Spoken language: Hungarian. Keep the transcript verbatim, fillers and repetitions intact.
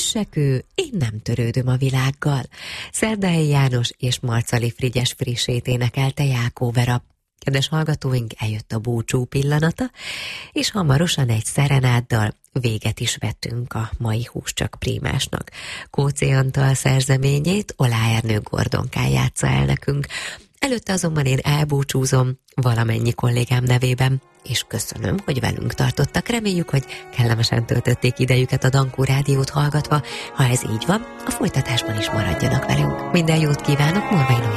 Üssekő, én nem törődöm a világgal. Szerdahelyi János és Marcali Frigyes frissét énekelte Jákó Vera. Kedves hallgatóink, eljött a búcsú pillanata, és hamarosan egy szerenáddal véget is vettünk a mai Hús csak Prímásnak. Kóczi Antal szerzeményét Olá Ernő Gordonkán játsza el nekünk. Előtte azonban én elbúcsúzom valamennyi kollégám nevében, és köszönöm, hogy velünk tartottak. Reméljük, hogy kellemesen töltötték idejüket a Dankó Rádiót hallgatva. Ha ez így van, a folytatásban is maradjanak velünk. Minden jót kívánok, Morvai Noémi.